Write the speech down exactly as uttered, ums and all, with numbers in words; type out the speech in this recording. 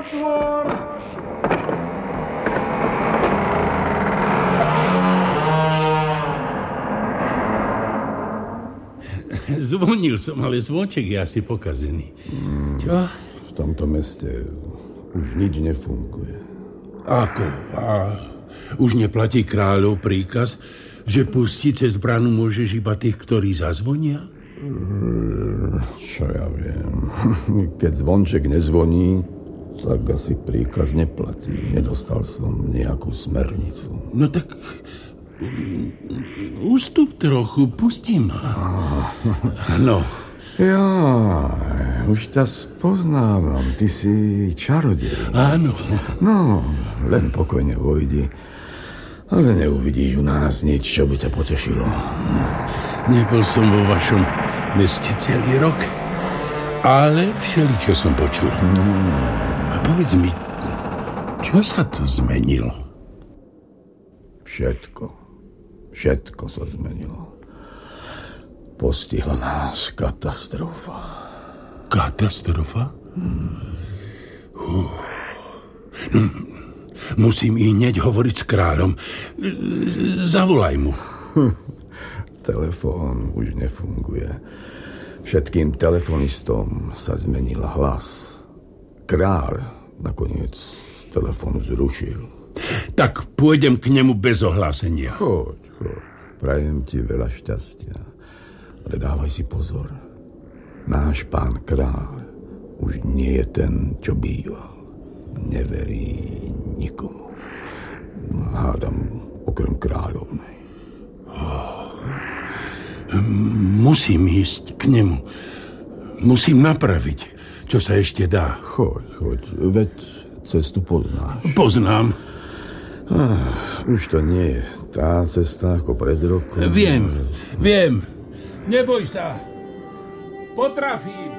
otvor! Zvonil som, ale zvonček je asi pokazený. Mm, Čo? V tomto meste už nič nefunguje. Ako? A už neplatí kráľov príkaz, že pustiť cez bránu môžeš iba tých, ktorí zazvonia? Čo ja viem. Keď zvonček nezvoní, tak asi príkaz neplatí. Nedostal som nejakú smernicu. No tak ústup trochu, pustí ma. No. Ja, už ťa spoznávam. Ty si čarodej. Áno. No, len pokojne vojdi. Ale neuvidíš u nás nič, čo by ťa potešilo. Nebol som vo vašom meste celý rok, ale všeličo som počul. A povedz mi, čo sa tu zmenilo? Všetko. Všetko sa zmenilo. Postihla nás katastrofa. Katastrofa? Hmm. Uh. No, musím i hneď hovoriť s kráľom. Zavolaj mu. Telefón už nefunguje. Všetkým telefonistom sa zmenil hlas. Kráľ nakoniec telefón zrušil. Tak pôjdem k nemu bez ohlásenia. Choď, choď. Prajem ti veľa šťastia. Ale dávaj si pozor. Náš pán kráľ už nie je ten, čo býval. Neverí nikomu. Hádam okrem kráľovnej. Oh. Musím ísť k nemu. Musím napraviť, čo sa ešte dá. Choď, choď. Veď cestu poznáš. Poznám. Ah, už to nie je tá cesta ako pred rokom. Viem, viem. Neboj sa. Potrafím.